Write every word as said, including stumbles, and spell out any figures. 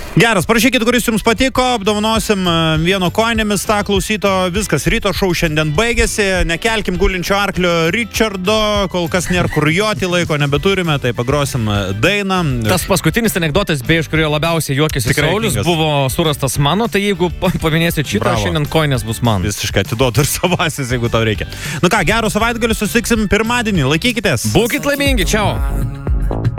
Geras, parašykit, kuris jums patiko, apdovanosim vieno koinėmis tą klausyto, viskas, ryto šou šiandien baigėsi, nekelkim gulinčio arklio Richardo, kol kas nėra kur joti, laiko nebeturime, tai pagrosim dainą. Tas paskutinis anekdotas, beje, iš kurio labiausiai juokėsi Saulius, buvo surastas mano, tai jeigu paminėsit šitą, Bravo. Šiandien koinės bus man. Visiškai atiduotų ir savasis, jeigu tau reikia. Nu ką, gero savaitgalį susitiksim pirmadienį, laikykitės. Būkit laimingi, čiau.